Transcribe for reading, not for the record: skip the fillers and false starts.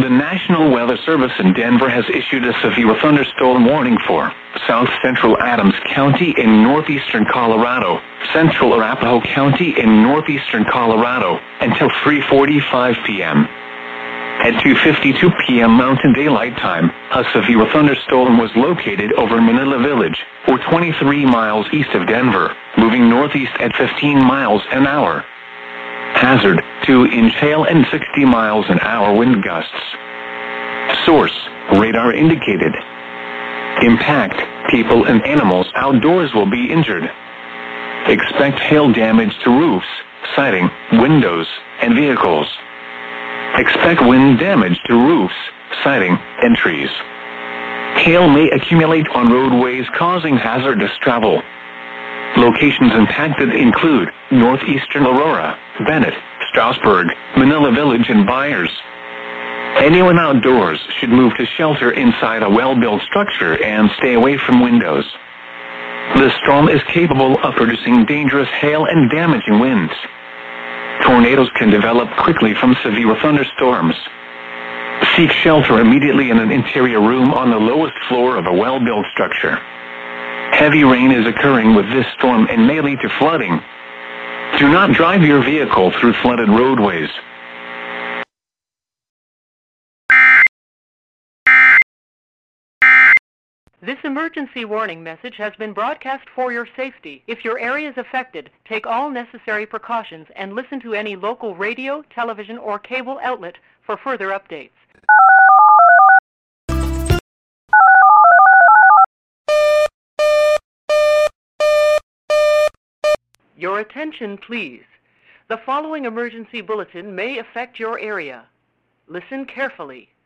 The National Weather Service in Denver has issued a severe thunderstorm warning for south central Adams County in northeastern Colorado, central Arapahoe County in northeastern Colorado, until 3:45 p.m. At 2:52 p.m. Mountain Daylight Time, a severe thunderstorm was located over Manila Village, or 23 miles east of Denver, moving northeast at 15 miles an hour. Hazard, 2-inch hail and 60 miles an hour wind gusts. Source, radar indicated. Impact, people and animals outdoors will be injured. Expect hail damage to roofs, siding, windows, and vehicles. Expect wind damage to roofs, siding, and trees. Hail may accumulate on roadways causing hazardous travel. Locations impacted include northeastern Aurora, Bennett, Strasburg, Manila Village, and Byers. Anyone outdoors should move to shelter inside a well-built structure and stay away from windows. The storm is capable of producing dangerous hail and damaging winds. Tornadoes can develop quickly from severe thunderstorms. Seek shelter immediately in an interior room on the lowest floor of a well-built structure. Heavy rain is occurring with this storm and may lead to flooding. Do not drive your vehicle through flooded roadways. This emergency warning message has been broadcast for your safety. If your area is affected, take all necessary precautions and listen to any local radio, television, or cable outlet for further updates. Your attention, please. The following emergency bulletin may affect your area. Listen carefully.